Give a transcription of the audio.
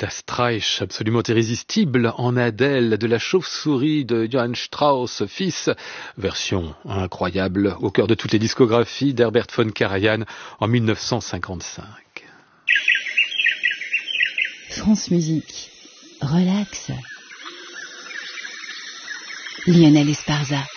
Das Streich, absolument irrésistible en Adèle de la chauve-souris de Johann Strauss, fils. Version incroyable au cœur de toutes les discographies d'Herbert von Karajan en 1955. France Musique. Relax. Lionel Esparza.